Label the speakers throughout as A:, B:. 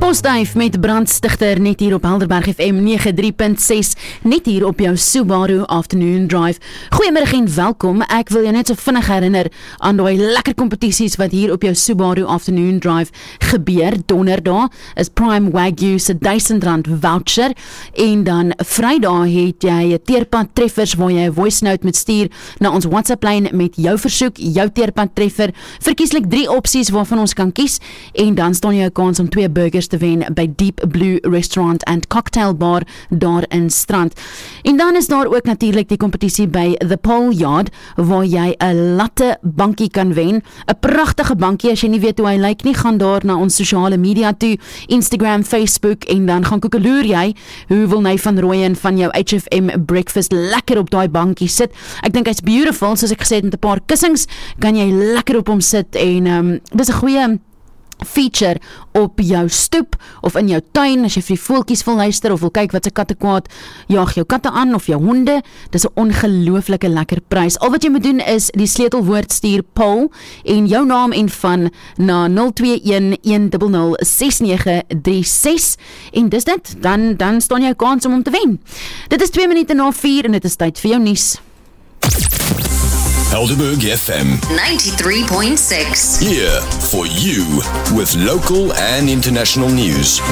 A: Kosduif met brandstigter net hier op Helderberg FM 93.6, net hier op jou Subaru Afternoon Drive. Goeiemiddag en welkom. Ek wil jou net so vinnig herinner aan die lekker kompetisies wat hier op jou Subaru Afternoon Drive gebeur. Donderdag is Prime Wagyu se R1000 voucher en dan Vrydag het jy teerpad treffers waar jy 'n voice note moet stuur na ons WhatsApp lyn met jou versoek, jou teerpad treffer. Verkieslik 3 opsies waarvan ons kan kies en dan staan jy 'n kans om 2 burgers te wen by Deep Blue Restaurant and Cocktail Bar daar in Strand. En dan is daar ook natuurlik die kompetisie by The Pole Yard waar jy 'n latte bankie kan wen. 'n Pragtige bankie, as jy nie weet hoe hy lyk nie, gaan daar na ons sosiale media toe, Instagram, Facebook en dan gaan koekeloer jy hoe wil jy van Rooyen van jou HFM breakfast lekker op daai bankie sit. Ek dink hy's beautiful, soos ek gesê het, met 'n paar kussings kan jy lekker op hom sit en dis 'n goeie feature op jou stoep of in jou tuin, as jy vir die voeltjies wil luister of wil kyk wat se katte kwaad jaag jou katte aan of jou honde. Dis 'n ongelooflike lekker prys. Al wat jy moet doen is die sleutelwoord stuur Paul en jou naam en van na 02110006936 en dis dit, dan staan jy 'n kans om te wen. Dit is 2 minute na 4 en dit is tyd vir jou nuus.
B: Helderberg FM
C: 93.6.
B: here for you with local and international news.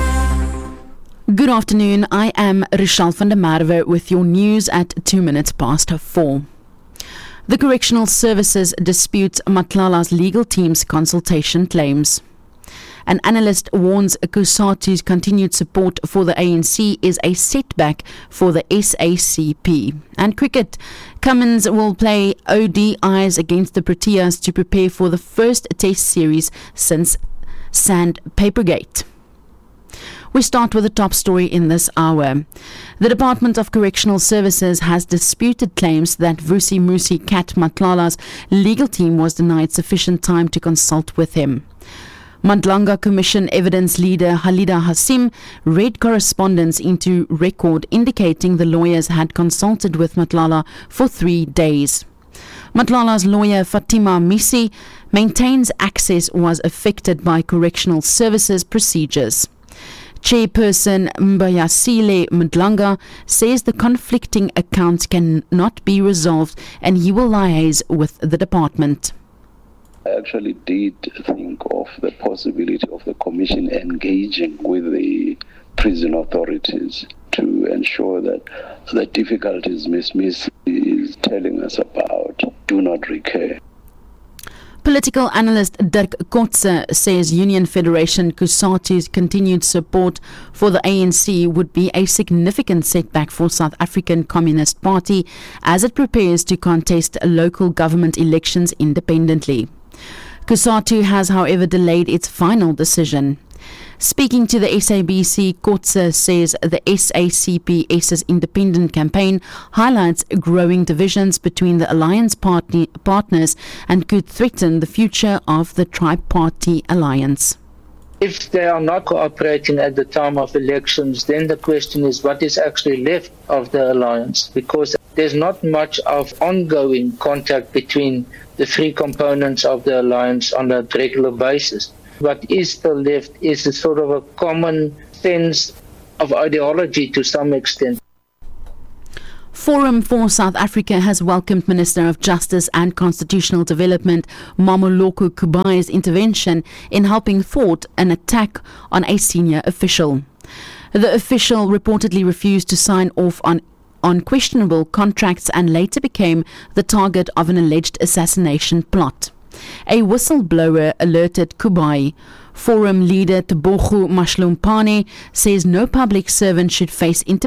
A: Good afternoon, I am Rochelle van der Merwe with your news at 2 minutes past 4. The Correctional Services disputes Matlala's legal team's consultation claims. An analyst warns Kusatu's continued support for the ANC is a setback for the SACP. And cricket, Cummins will play ODIs against the Proteas to prepare for the first test series since Sandpapergate. We start with the top story in this hour. The Department of Correctional Services has disputed claims that Vusi Musi Kat Matlala's legal team was denied sufficient time to consult with him. Mandlanga Commission evidence leader Halida Hassim read correspondence into record indicating the lawyers had consulted with Matlala for 3 days. Matlala's lawyer Fatima Misi maintains access was affected by correctional services procedures. Chairperson Mbayasile Mandlanga says the conflicting accounts cannot be resolved and he will liaise with the department.
D: I actually did think of the possibility of the Commission engaging with the prison authorities to ensure that the difficulties Ms. Missy is telling us about do not recur.
A: Political analyst Dirk Kotze says Union Federation Kusatu's continued support for the ANC would be a significant setback for South African Communist Party as it prepares to contest local government elections independently. Kusatu has, however, delayed its final decision. Speaking to the SABC, Kotze says the SACPS's independent campaign highlights growing divisions between the alliance partners and could threaten the future of the tri-party alliance.
E: If they are not cooperating at the time of elections, then the question is what is actually left of the alliance, because there's not much of ongoing contact between the 3 components of the alliance on a regular basis. What is still left is a sort of a common sense of ideology to some extent.
A: Forum for South Africa has welcomed Minister of Justice and Constitutional Development Mamoloko Kubai's intervention in helping thwart an attack on a senior official. The official reportedly refused to sign off on questionable contracts and later became the target of an alleged assassination plot. A whistleblower alerted Kubai. Forum leader Tebogo Mashlumpane says no public servant should face